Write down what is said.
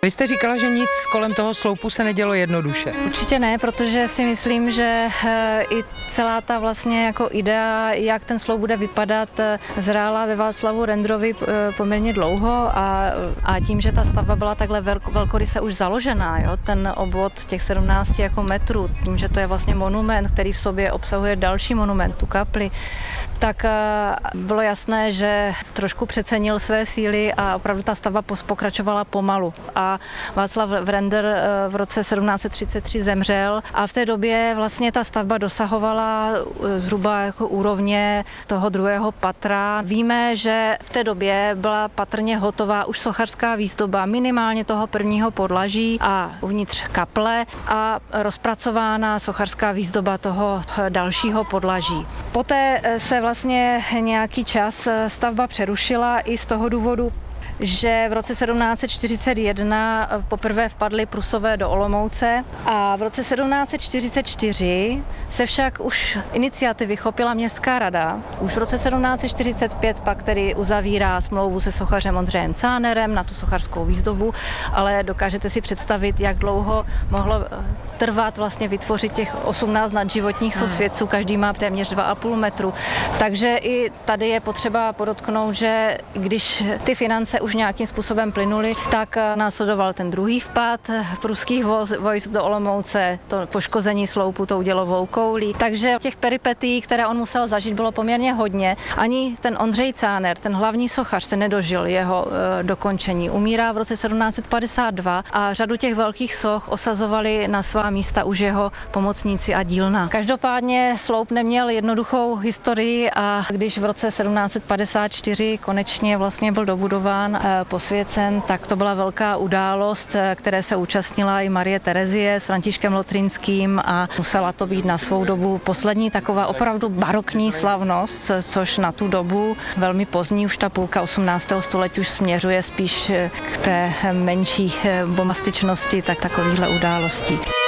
Vy jste říkala, že nic kolem toho sloupu se nedělo jednoduše. Určitě ne, protože si myslím, že i celá ta vlastně jako idea, jak ten sloup bude vypadat, zrála ve Václavu Renderovi poměrně dlouho a tím, že ta stavba byla takhle velkoryse už založená, jo, ten obvod těch 17 jako metrů, tím, že to je vlastně monument, který v sobě obsahuje další monument, tu kapli, tak bylo jasné, že trošku přecenil své síly a opravdu ta stavba pokračovala pomalu. A Václav Renner v roce 1733 zemřel a v té době vlastně ta stavba dosahovala zhruba jako úrovně toho druhého patra. Víme, že v té době byla patrně hotová už sochařská výzdoba minimálně toho prvního podlaží a uvnitř kaple a rozpracována sochařská výzdoba toho dalšího podlaží. Poté se vlastně nějaký čas stavba přerušila i z toho důvodu, že v roce 1741 poprvé vpadli Prusové do Olomouce a v roce 1744 se však už iniciativy chopila městská rada. Už v roce 1745 pak tedy uzavírá smlouvu se sochařem Ondřejem Cánerem na tu sochařskou výzdobu, ale dokážete si představit, jak dlouho mohlo trvat vlastně vytvořit těch 18 nadživotních sochsvědců, každý má téměř 2,5 metru. Takže i tady je potřeba podotknout, že když ty finance už nějakým způsobem plynuly, tak následoval ten druhý vpad pruských vojsk do Olomouce, to poškození sloupu tou dělovou koulí. Takže těch peripetí, které on musel zažít, bylo poměrně hodně. Ani ten Ondřej Cáner, ten hlavní sochař, se nedožil jeho dokončení. Umírá v roce 1752 a řadu těch velkých soch osazovali na svá místa už jeho pomocníci a dílna. Každopádně sloup neměl jednoduchou historii a když v roce 1754 konečně vlastně byl dobudován, posvěcen, tak to byla velká událost, které se účastnila i Marie Terezie s Františkem Lotrinským a musela to být na svou dobu poslední taková opravdu barokní slavnost, což na tu dobu velmi pozdní, už ta půlka 18. století už směřuje spíš k té menší bombastičnosti takovýchhle událostí.